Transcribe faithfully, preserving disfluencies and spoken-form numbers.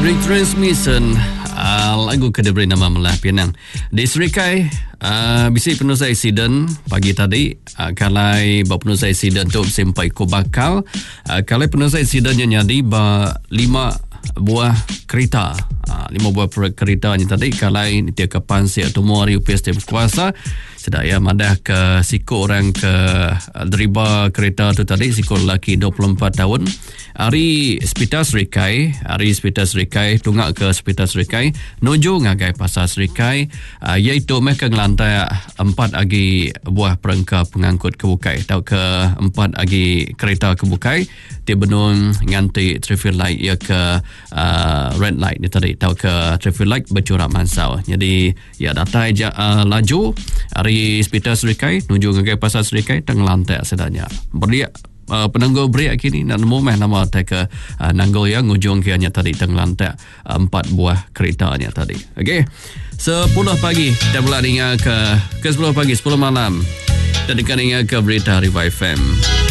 Retransmission uh, lagu ke diberi nama Melah Penang. Di Serikai uh, bisi penulis insiden pagi tadi uh, kalai bawa penulis insiden tu sampai ko bakal uh, kalai penulis insiden yang jadi ba lima buah kereta uh, lima buah kereta ni tadi kalai dia ke pansi atau muari U P S T berkuasa sedaya madah ke siku orang ke uh, deriba kereta tu tadi siku lelaki dua puluh empat tahun hari Hospital Serikai hari Hospital Serikai tunggak ke Hospital Serikai nuju ngagai pasar Serikai uh, iaitu mereka ngelantai empat lagi buah perangka pengangkut kebukai tau ke empat lagi kereta kebukai dia benung nganti traffic light ia ke uh, red light ni tadi tau ke traffic light bercorak mansau jadi ya datai ja, uh, laju hari Hospital Serikai nuju ngagai pasar Serikai tenggelantai sedanya berliak Uh, penanggul break kini nak nemu meh nama tak ke uh, nanggul yang ujung kianya tadi tenggelantak uh, empat buah keretanya tadi. Okey. sepuluh pagi kita pula dengar ke ke sepuluh pagi sepuluh malam. Dan dekat dengar ke berita Revive F M.